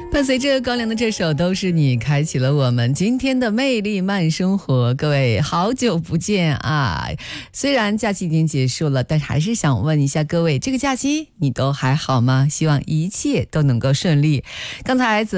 伴随着光良的这首都是你，开启了我们今天的魅力慢生活。各位好久不见啊，虽然假期已经结束了，但是还是想问一下各位，这个假期你都还好吗？希望一切都能够顺利。刚才